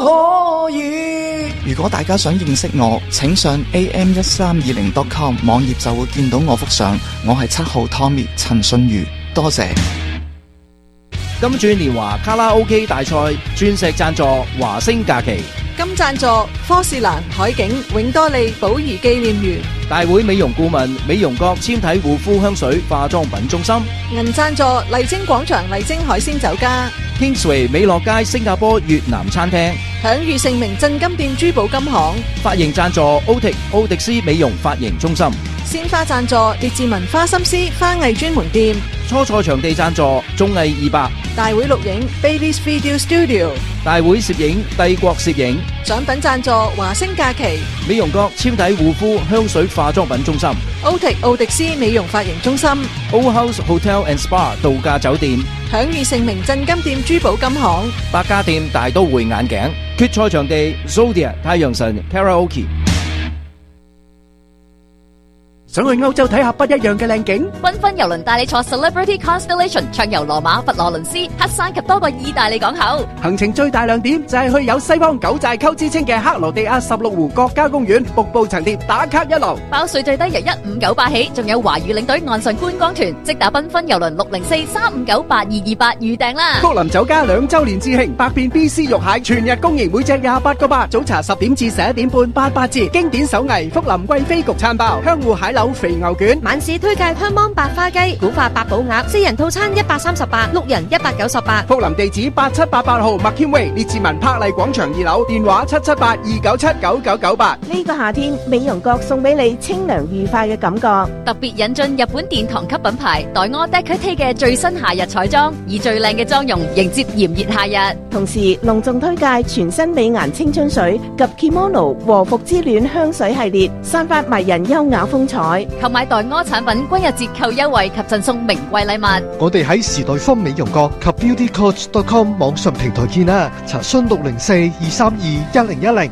可以。如果大家想認識我，請上 am1320.com 網頁就會見到我幅相。我係7號 Tommy 陳信如，多謝。 金鑽年華卡拉 OK 大賽鑽石贊助華星假期， 金贊助科士蘭海景永多利寶儀紀念園， 大會美容顧問美容閣纖體護膚香水化妝品中心， 銀贊助麗晶廣場麗晶海鮮酒家， Kingsway 美樂街新加坡越南餐廳， 享譽盛名鎮金店珠寶金行， 髮型贊助奧迪斯美容髮型中心， 鮮花贊助列治文花心思花藝專門店， 初賽場地贊助綜藝200， 大會錄影 Baby's Video Studio， 大會攝影帝國攝影， 獎品贊助華星假期， 美容閣纖體護膚香水化妝品中心， 奧迪斯美容髮型中心， Old House Hotel and Spa 度假酒店， 享譽盛名鎮金店珠寶金行， 百家店大都會眼鏡，決賽場地 Zodiac 太陽神 Karaoke。 想去歐洲睇下不一樣嘅靚景， 繽紛郵輪帶你坐 Celebrity Constellation 暢遊羅馬、佛羅倫斯、黑山及多個意大利港口。 行程最大亮點就係去有西方九寨溝之稱嘅克羅地亞16湖國家公園，瀑布層疊打卡一流。 包稅最低由1598起，仲有華語領隊岸上觀光團，即打繽紛郵輪604-359-8228預訂啦。 福林酒家2週年致慶，百變 BC 肉蟹全日供應，每隻28個8，早茶10點至11點半88折。經典手藝福林貴妃焗餐包、香芋蟹柳肥牛卷， 晚市推介香芒白花雞、古法八寶鴨，4人套餐138，6人198。 福林地址8788號麥謙威列治文柏麗廣場2樓，電話778-297-9998。 呢個夏天，美容閣送俾你清涼愉快嘅感覺。 特別引進日本殿堂級品牌黛柯 Decote 嘅最新夏日彩妝，以最靚嘅妝容迎接炎熱夏日。 同時隆重推介全新美顏青春水及 Kimono 和服之戀香水系列，散發迷人優雅風采。 購買黛柯產品均有折扣優惠及贈送名貴禮物。 我哋喺時代坊美容閣及 beautycoach.com 網上平台見啦，查詢604-232-1010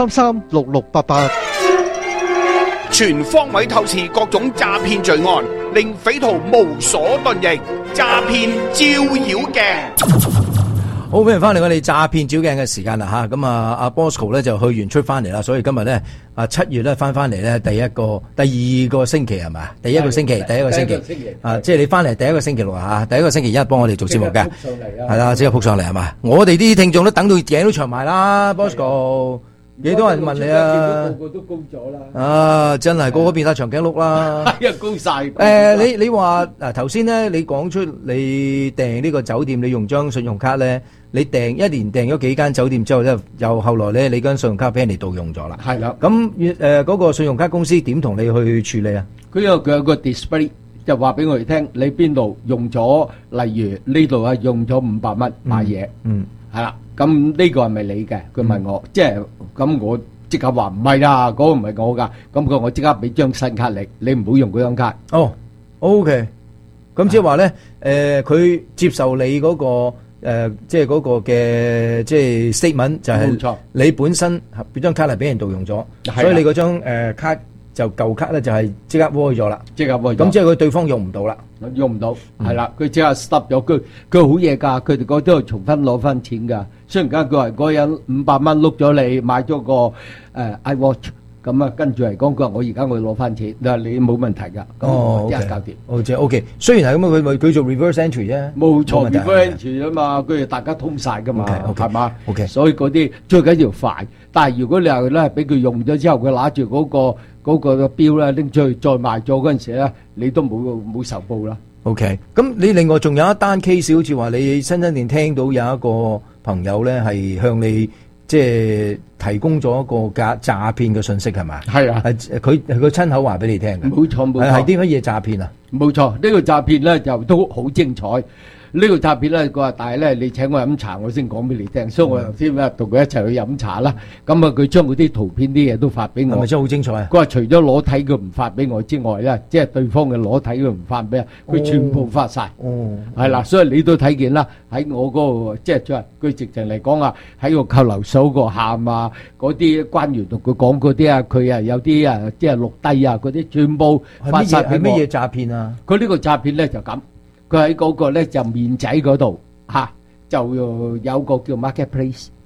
233-6688。 全方位透視各種詐騙罪案，令匪徒無所遁形。詐騙照妖鏡。 好，歡迎翻嚟我哋詐騙照鏡嘅時間啦吓，咁阿 Bosco 咧就去完出翻嚟啦，所以今日咧7月咧翻嚟咧第二個星期係咪？第一個星期即係你翻嚟第一個星期六啊，第一個星期一幫我哋做節目嘅，係啦，即刻撲上嚟係嘛？我哋啲聽眾都等到頸都長埋啦 ，Bosco。幾多人問你啊？ 個個都高咗啦！ 真係個個變晒長頸鹿啦！ 係啊，高晒。 你話嗱頭先咧，你講出你訂呢個酒店，你用張信用卡咧，你一年訂咗幾間酒店之後咧，又後來咧，你間信用卡俾人哋盜用咗啦。 係啦。 咁嗰個信用卡公司點同你去處理啊？ 佢有個 display 就話俾我哋聽，你邊度用咗，例如呢度用咗500蚊買嘢，係啦。咁呢個係咪你嘅？佢問我，即係咁我即刻話唔係啦，嗰個唔係我噶。咁我即刻俾張新卡你唔好用嗰張卡。 哦 ，OK。咁即係話咧，佢接受你嗰個即係嗰個嘅即係 statement 就係你本身張卡係俾人盜用咗，所以你嗰張卡就舊卡咧就係即刻 void 咗啦， 即刻 void。 咁即係佢對方用唔到啦， 用唔到，係啦，佢即刻 stop 咗。佢好嘢㗎，佢哋嗰都係重新攞翻錢㗎。雖然間佢話嗰人500蚊碌咗你買咗個iWatch，咁啊跟住嚟講佢話我而家我要攞翻錢，你話你冇問題㗎，咁我即刻搞掂。 哦，即係 OK。雖然係咁啊，佢做 reverse entry 啫， 冇錯 reverse entry 啊嘛，佢哋大家通曬㗎嘛，係嘛 ？OK， 所以嗰啲最緊要快。但係如果你話咧俾佢用咗之後，佢攞住嗰個標咧拎出去再賣咗嗰陣時咧，你都冇仇報啦。 OK，咁你另外仲有一單 case， 好似話你新店聽到有一個朋友咧係向你即係提供咗一個詐騙嘅信息係咪？ 係啊， 係佢親口話俾你聽嘅。 冇錯冇錯， 係啲乜嘢詐騙啊？ 冇錯，呢個詐騙咧就都好精彩。呢個詐騙咧，佢話但係咧，你請我飲茶，我先講俾你聽。所以我頭先咧同佢一齊去飲茶啦。咁啊，佢將嗰啲圖片啲嘢都發俾我。 係咪真係好精彩啊？ 佢話除咗裸體佢唔發俾我之外咧，即係對方嘅裸體佢唔發俾我，佢全部發晒。哦，係啦，所以你都睇見啦。喺我嗰個即係佢直情嚟講啊，喺個扣留所個喊啊，嗰啲官員同佢講嗰啲啊，佢啊有啲啊即係錄低啊嗰啲，全部發晒俾我。係乜嘢詐騙啊？ 佢呢個詐騙咧就咁。佢喺嗰個咧就面仔嗰度嚇，就有個叫 marketplace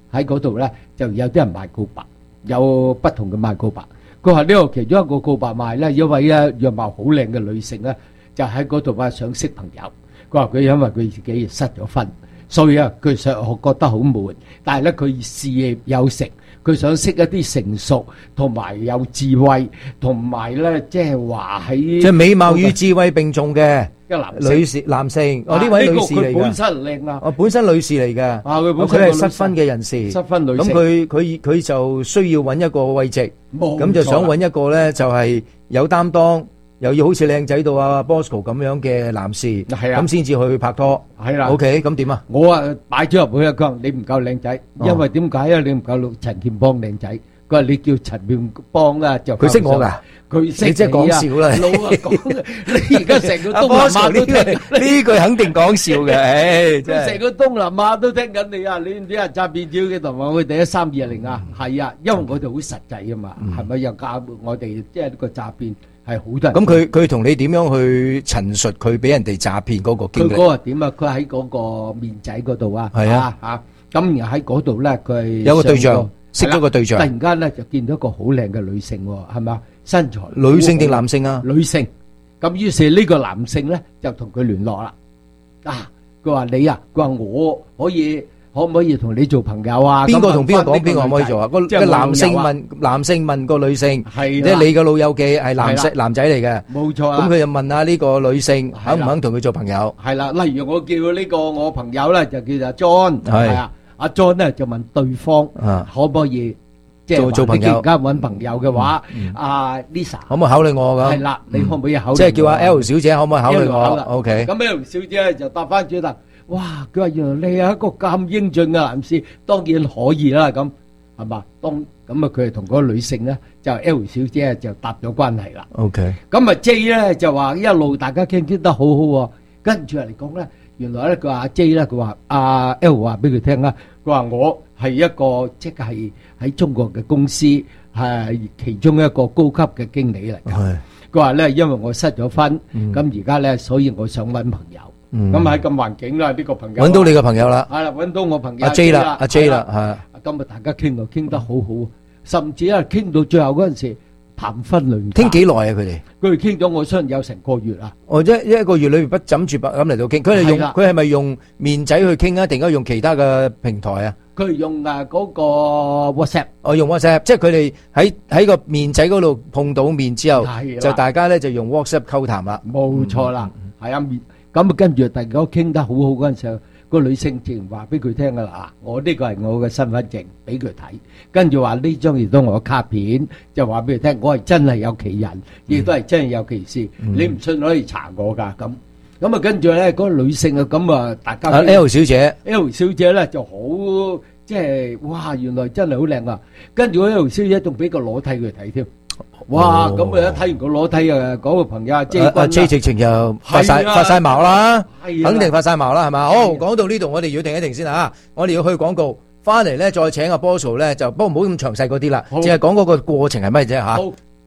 喺嗰度咧就有啲人賣告白，有不同嘅賣告白。佢話呢個其中一個告白賣咧，一位樣貌好靚嘅女性咧，就喺嗰度話想識朋友。佢話佢因為佢自己失咗婚，所以佢覺得好悶，但係咧佢事業有成，佢想識一啲成熟同埋有智慧，同埋咧即係話喺即係美貌與智慧並重嘅男性。哦，呢位女士嚟㗎。 佢本身靚啊。 本身女士嚟㗎。啊，佢係失婚嘅人士。 失婚女性。 咁佢就需要揾一個慰藉，咁就想揾一個咧就係有擔當，又要好似靚仔到啊 Bosco 咁樣嘅男士，咁先至去拍拖。係啦。OK， 咁點啊？ 我擺咗入去佢話你唔夠靚仔，因為點解啊？你唔夠陳建邦靚仔。佢話你叫陳建邦啊，就佢識我㗎。佢識你即係講笑啦！ 老啊講，你而家成個東南亞都聽呢句肯定講笑嘅，唉，真係成個東南亞都聽緊你啊！你唔知啊詐騙招嘅同埋我哋1320啊，係啊，因為我哋好實際啊嘛，係咪又教我哋即係呢個詐騙係好多人。 咁佢同你點樣去陳述佢俾人哋詐騙嗰個經歷？ 佢嗰個點啊？佢喺嗰個面仔嗰度啊，係啊嚇，咁然後喺嗰度咧，佢係有個對象，識咗個對象， 突然間咧就見到一個好靚嘅女性喎，係咪啊？身材女性定男性啊？ 女性。咁於是呢個男性咧就同佢聯絡啦。佢話你啊，佢話我可唔可以同你做朋友啊？ 邊個同邊個講？邊個可唔可以做啊？個男性問個女性，即係你個老友記係男仔嚟嘅。 冇錯啊。 咁佢就問下呢個女性肯唔肯同佢做朋友？ 係啦，例如我叫呢個我朋友咧就叫做 John， 係啊，阿 John 咧就問對方可唔可以？ 做朋友， 而家揾朋友嘅話，阿 Lisa 可唔可以考慮我咁？ 係啦，你可唔可以考慮？ 即係叫阿 L 小姐可唔可以考慮我 ？OK。 咁 L 小姐咧就答翻轉啦，哇！佢話原來你係一個咁英俊嘅男士，當然可以啦，咁係嘛？咁啊，佢係同嗰個女性咧，就 L 小姐就搭咗關係啦。 OK。 咁啊 J 咧就話一路大家傾得好好喎，跟住嚟講咧，原來咧佢話阿 J 咧，佢話阿 L 話俾佢聽啦，佢話我係一個即係喺中國嘅公司係其中一個高級嘅經理嚟㗎。佢話咧，因為我失咗婚，咁而家咧，所以我想揾朋友。咁喺咁環境啦，呢個朋友揾到你個朋友啦。 係啦，揾到我朋友阿 J 啦，阿 J 啦，係。 今日大家傾得好好，甚至啊傾到最後嗰陣時談婚論嫁。傾幾耐啊？佢哋傾咗我相信有成個月啊。 哦，一個月裏邊不枕住白咁嚟到傾。佢係咪用面仔去傾啊？定係用其他嘅平台啊？ 佢用嗰個 WhatsApp， 我用 WhatsApp，即係佢哋喺個面仔嗰度碰到面之後，就大家咧就用 WhatsApp 溝談啦。 冇錯啦，係啊，咁跟住大家傾得好好嗰陣時候，個女性自然話俾佢聽噶啦，我呢個係我嘅身份證，俾佢睇，跟住話呢張亦都我嘅卡片，就話俾佢聽，我係真係有其人，亦都係真係有其事，你唔信可以查我噶咁。咁啊，跟住咧，嗰個女性啊，咁啊，大家 L 小姐咧就好，即係哇，原來真係好靚啊！跟住 L 小姐仲俾個裸體佢睇添，哇！咁啊，一睇完個裸體啊，嗰個朋友阿 J 直情就發晒毛啦，肯定發晒毛啦，係嘛？好，講到呢度，我哋要停一停先啊！我哋要去廣告，翻嚟咧再請阿 Bosco 咧，就不過唔好咁詳細嗰啲啦，淨係講嗰個過程係乜啫吓。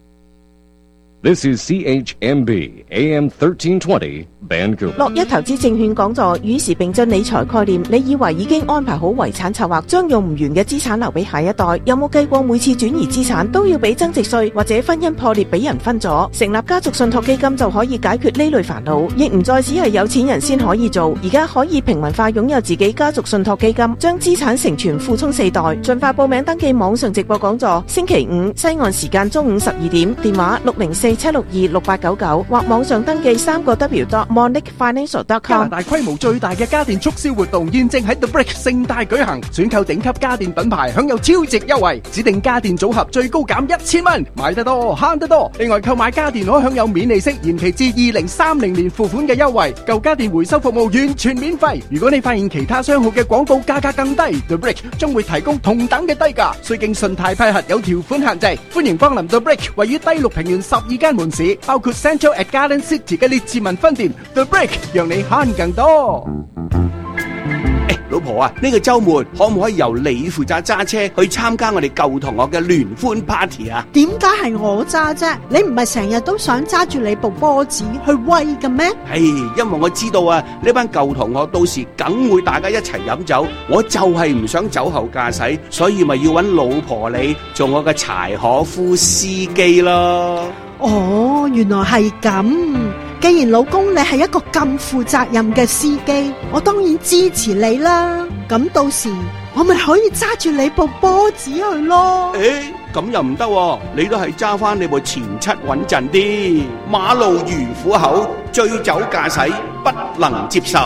This is CHMB AM 1320 Vancouver。 樂一投資證券講座與時並進理財概念，你以為已經安排好遺產策劃，將用唔完嘅資產留俾下一代？有冇計過每次轉移資產都要俾增值稅，或者婚姻破裂俾人分咗？成立家族信託基金就可以解決呢類煩惱，亦唔再只係有錢人先可以做，而家可以平民化擁有自己家族信託基金，將資產承傳附充4代。盡快報名登記網上直播講座，星期五西岸時間中午12點，電話604-762-6899或網上登記3W.monnickfinancial.com。 加拿大規模最大嘅家電促銷活動現正喺 The Brick 盛大舉行，選購頂級家電品牌享有超值優惠，指定家電組合最高減1000蚊，買得多慳得多。另外購買家電可享有免利息延期至2030年付款嘅優惠，舊家電回收服務完全免費。如果你發現其他商號嘅廣告價格更低， The Brick 將會提供同等嘅低價，需經信貸批核，有條款限制。歡迎光臨 The Brick 位於低綠平原12間門市，包括 Central at Garden City 嘅列治文分店。The Brick 讓你慳更多。 老老婆啊，呢個週末可唔可以由你負責揸車去參加我哋舊同學嘅聯歡 party 啊？ 點解係我揸啫？你唔係成日都想揸住你部波子去威嘅咩？ 因為我知道啊，呢班舊同學到時梗會大家一齊飲酒，我就係唔想酒後駕駛，所以咪要揾老婆你做我嘅柴可夫司機咯。 哦，原來係咁。既然老公你係一個咁負責任嘅司機，我當然支持你啦。咁到時我咪可以揸住你部波子去咯。 咁又唔得喎，你都係揸翻你部前七穩陣啲。馬路如虎口，醉酒駕駛不能接受。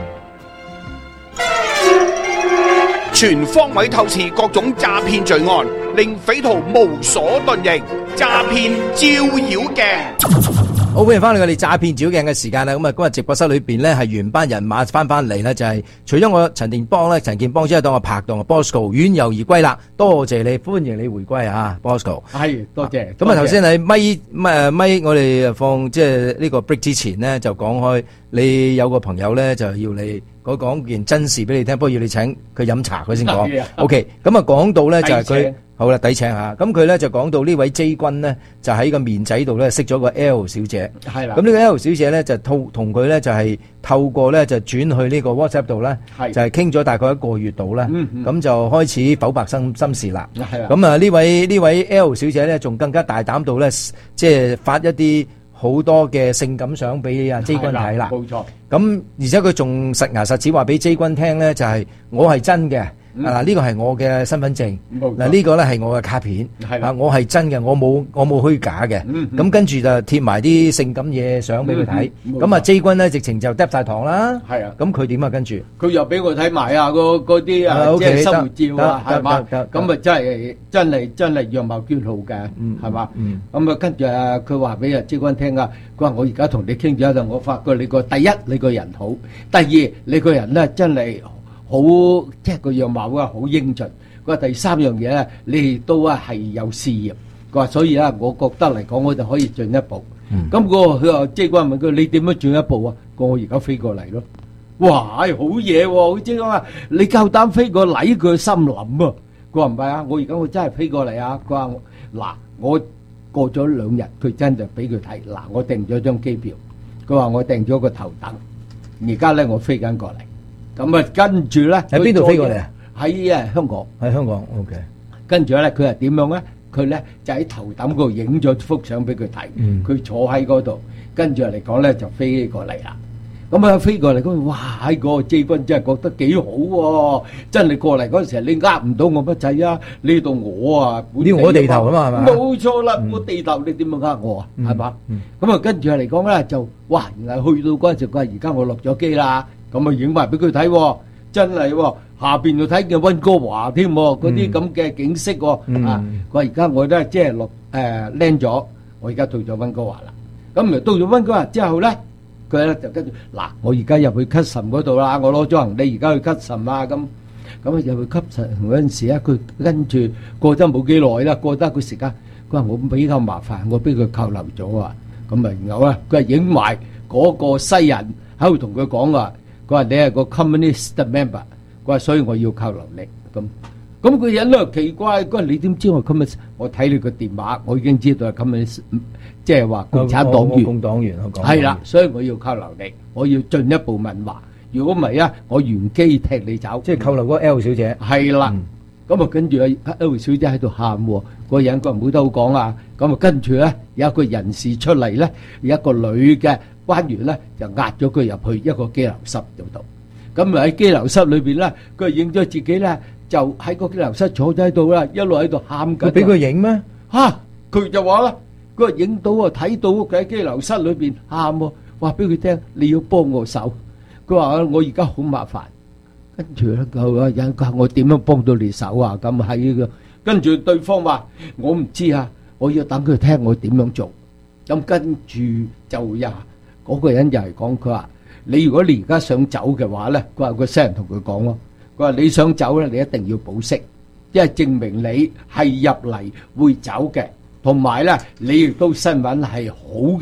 全方位透視各種詐騙罪案，令匪徒無所遁形。詐騙照妖鏡。 好，歡迎翻嚟我哋詐騙照鏡嘅時間啦。咁啊，今日直播室裏邊呢係原班人馬翻嚟呢，就係除咗我陳健邦咧，陳健邦即係當我拍檔嘅 Bosco 遠遊而歸啦。多謝你，歡迎你回歸啊 Bosco。 係，多謝。 咁啊，頭先喺咪我哋放即係呢個 break 之前呢，就講開你有個朋友咧就要你講件真事俾你聽，不過要你請佢飲茶佢先講。OK， 咁啊講到咧就係佢。好啦，抵請下。咁佢咧就講到呢位 J 君呢，就喺個面仔度咧識咗個 L 小姐。係啦。咁呢個 L 小姐咧就同佢咧就係透過咧就轉去呢個 WhatsApp 度咧，就係傾咗大概1個月度啦。咁就開始剖白心事啦。係啦。咁啊呢位 L 小姐咧仲更加大膽到咧，即係發一啲好多嘅性感相俾阿 J 君睇啦。冇錯。咁而且佢仲實牙實齒話俾 J 君聽咧，就係我係真嘅。嗱，呢個係我嘅身份證，嗱呢個咧係我嘅卡片，我係真嘅，我冇虛假嘅。咁跟住就貼埋啲性感嘢相俾佢睇。咁啊 J 君咧直情就嗒晒糖啦。係啊，咁佢點啊？跟住佢又俾我睇埋啊嗰啲啊，即係生活照啊，係嘛？咁啊真係樣貌絕好嘅，係嘛？咁啊跟住啊，佢話俾阿 J 君聽啊，佢話我而家同你傾咗一陣，我發覺你第一你個人好，第二你個人咧真係。好即係個樣貌啊，好英俊。佢話第三樣嘢咧，你都係有事業。佢話所以咧，我覺得嚟講，我就可以進一步。咁佢話即係問佢你點樣進一步啊？我而家飛過嚟咯。哇，好嘢喎！即係話你夠膽飛過嚟，佢心諗啊。佢話唔係啊，我真係飛過嚟啊。佢話嗱，我過咗2日，佢真就俾佢睇嗱，我訂咗張機票。佢話我訂咗個頭等，而家咧我飛緊過嚟。咁啊，跟住咧喺邊度飛過嚟啊？ 喺香港。喺香港 ，OK。 跟住咧，佢係點樣咧？佢咧就喺頭等嗰度影咗幅相俾佢睇。佢坐喺嗰度，跟住嚟講咧就飛過嚟啦。咁啊飛過嚟嗰，哇！喺個 J 君真係覺得幾好喎，真係過嚟嗰陣時，你呃唔到我乜仔啊？呢度我啊， 呢我地頭啊嘛，係嘛？ 冇錯啦，我地頭你點樣呃我啊？係嘛？咁啊跟住嚟講咧就，哇！原來去到嗰陣時，佢話而家我落咗機啦。咁啊影埋俾佢睇，真係下邊就睇見溫哥華添，嗰啲咁嘅景色。啊，佢話而家我咧即係落land 咗，我而家到咗溫哥華啦。咁啊到咗溫哥華之後咧，佢咧就跟住嗱，我而家入去 custom 嗰度啦，我攞咗行李而家去 custom 啊咁。咁啊入去 custom 嗰陣時咧，佢跟住過得冇幾耐啦，過得一個時間，佢話我比較麻煩，我俾佢扣留咗啊。咁啊然後咧，佢係影埋嗰個西人喺度同佢講話。佢話你係個 communist member，佢話所以我要扣留你咁個人咧奇怪，佢話你點知我 communist？我睇你個電話，我已經知道係 communist，即係話共產黨員。共黨員我講係啦，所以我要扣留你，我要進一步問話。如果唔係啊，我原機踢你走。 即係扣留嗰個 L 小姐。 係啦，咁啊跟住啊 L 小姐喺度喊喎，個人佢冇得好講啊。咁啊跟住咧有一個人士出嚟咧，有一個女嘅。關員咧就押咗佢入去一個羈留室度，咁啊喺羈留室裏邊咧，佢影咗自己咧就喺個羈留室坐咗喺度啦，一路喺度喊緊。佢俾佢影咩？ 嚇！佢就話啦，佢話影到啊，睇到佢喺羈留室裏邊喊喎，話俾佢聽你要幫我手。佢話我而家好麻煩，跟住咧佢話引教我點樣幫到你手啊？咁喺呢個，跟住對方話我唔知啊，我要等佢聽我點樣做。咁跟住就嗰個人就係講佢話：你如果你而家想走嘅話咧，佢話個西人同佢講咯，佢話你想走咧，你一定要保釋，因為證明你係入嚟會走嘅，同埋咧你亦都新聞係好嘅，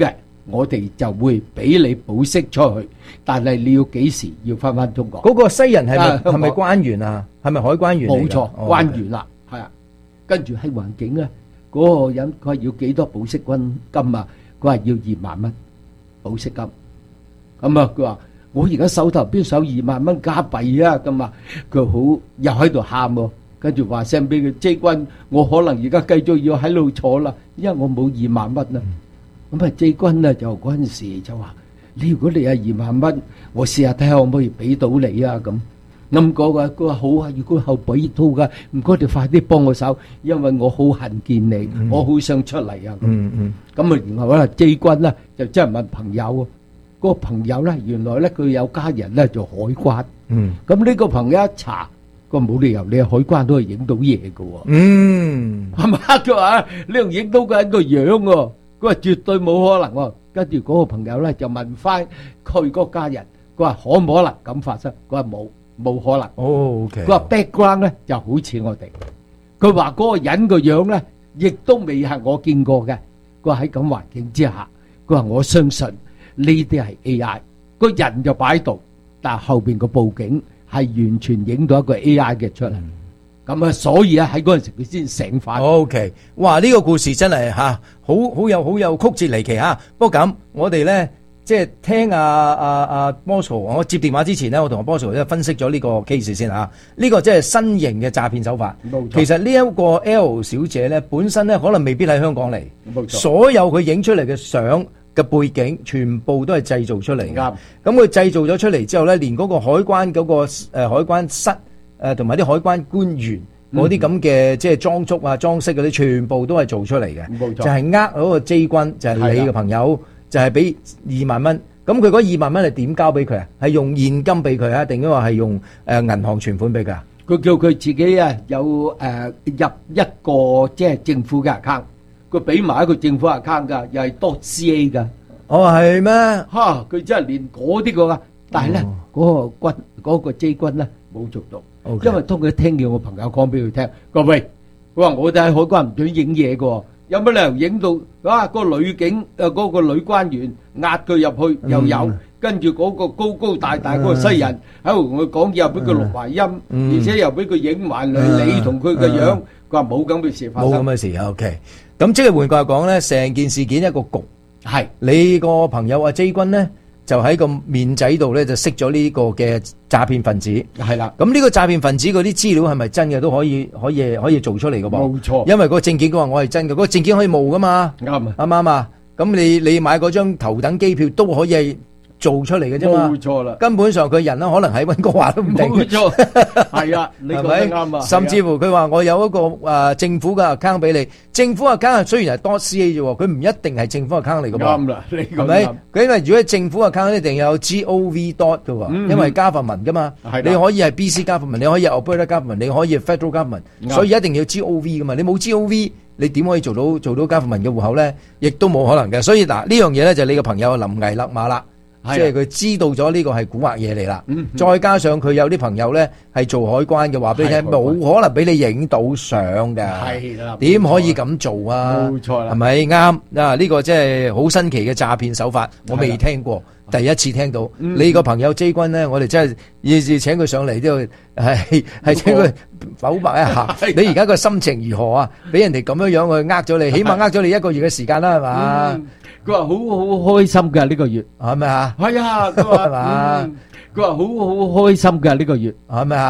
我哋就會俾你保釋出去，但係你要幾時要翻中國？ 嗰個西人係咪香港係咪關員啊？係咪海關員嚟㗎？ 冇錯， 哦關員啦，係啊。跟住喺環境咧，嗰個人佢話要幾多保釋金啊？佢話要2萬蚊保釋金。咁啊，佢話我而家手頭邊有2萬蚊加幣啊，咁啊，佢好又喺度喊喎。跟住話聲俾佢，J君，我可能而家繼續要喺度坐啦，因為我冇2萬蚊啊。咁啊，J君啊就嗰陣時就話：如果你有2萬蚊，我試下睇下可唔可以俾到你啊咁。咁佢話好啊，如果後俾到㗎，唔該你快啲幫我手，因為我好恨見你，我好想出嚟啊。咁啊，然後咧 J 君咧就真係問朋友啊，嗰個朋友咧原來咧佢有家人咧做海關。咁呢個朋友一查，佢冇理由你係海關都係影到嘢㗎喎。係嘛？佢話你又影到個人個樣喎，佢話絕對冇可能喎。跟住嗰個朋友咧就問翻佢個家人，佢話可唔可能咁發生？佢話冇可能。 OK。 佢話 background 咧就好似我哋。佢話嗰個人個樣咧，亦都未係我見過嘅。佢話喺咁環境之下，佢話我相信呢啲係 AI。個人就擺喺度，但係後邊個佈景係完全影到一個 AI 嘅出嚟。咁啊，所以啊喺嗰陣時佢先醒返。 OK， 哇！呢個故事真係嚇，好有曲折離奇嚇。不過咁，我哋咧即係聽阿 Bosco， 我接電話之前咧，我同阿 Bosco 咧分析咗呢個 case 先嚇。呢個即係新型嘅詐騙手法。 冇錯。 其實呢一個 L 小姐咧，本身咧可能未必喺香港嚟。 冇錯。 所有佢影出嚟嘅相嘅背景，全部都係製造出嚟嘅。 啱。 咁佢製造咗出嚟之後咧，連嗰個海關嗰個海關室。同埋啲海關官員嗰啲咁嘅即係裝束啊、裝飾嗰啲，全部都係做出嚟嘅。 冇錯， 就係嗰個 J 君，就係你嘅朋友，就係俾2萬蚊。咁佢嗰2萬蚊係點交俾佢啊？係用現金俾佢啊，定係話係用銀行存款俾佢啊？ 佢叫佢自己啊有入一個即係政府嘅 account， 佢俾埋一個政府 account 㗎，又係.ca 㗎。 哦，係咩？ 嚇！佢真係連嗰啲㗎，但係咧嗰個 J 君咧冇做到。Okay. 因為當佢聽見我朋友講俾佢聽，佢話喂，佢話我哋喺海關唔准影嘢嘅，有乜理由影到個女警嗰個女關員壓佢入去又有，跟住嗰個高大嗰個西人喺度同佢講嘢，又俾佢錄埋音，而且又俾佢影埋你同佢嘅樣，佢話冇咁嘅事發生， 冇咁嘅事。OK， 咁即係換句話講咧，成件事件一個局係你個朋友阿 J 君咧。就喺個面仔度咧，就識咗呢個嘅詐騙分子。 係啦， 咁呢個詐騙分子嗰啲資料係咪真嘅都可以做出嚟嘅噃？ 冇錯， 因為個證件佢話我係真嘅，嗰個證件可以冒噶嘛？啱啊，啱唔啱啊？咁你買嗰張頭等機票都可以係做出嚟嘅啫嘛。 冇錯啦， 根本上佢人咧可能喺溫哥華都唔定。 冇錯，係啊，你講得啱啊。 甚至乎佢話我有一個政府嘅 account 俾你，政府 account 雖然係.ca 啫，佢唔一定係政府 account 嚟嘅噃。 啱啦，你講得啱。 係咪？佢因為如果係政府 account 一定有 gov dot 嘅喎，因為加份文噶嘛。你可以係 BC 加份文，你可以係 Alberta 加份文，你可以係 Federal Government，所以一定要 gov 噶嘛。你冇 gov，你點可以做到加份文嘅戶口咧？亦都冇可能嘅。所以嗱，呢樣嘢咧就係你個朋友臨危勒馬啦。即係佢知道咗呢個係蠱惑嘢嚟啦，再加上佢有啲朋友咧係做海關嘅，話俾你聽冇可能俾你影到相嘅， 係啦， 點可以咁做啊？ 冇錯啦， 係咪啱啊？呢個即係好新奇嘅詐騙手法，我未聽過，第一次聽到。你個朋友 J 君咧，我哋真係要請佢上嚟都要係請佢剖白一下。你而家個心情如何啊？俾人哋咁樣樣去呃咗你，起碼呃咗你1個月嘅時間啦，係嘛？ 佢話好開心㗎呢個月， 係咪啊？ 係啊，佢話佢話好開心㗎呢個月， 係咪啊？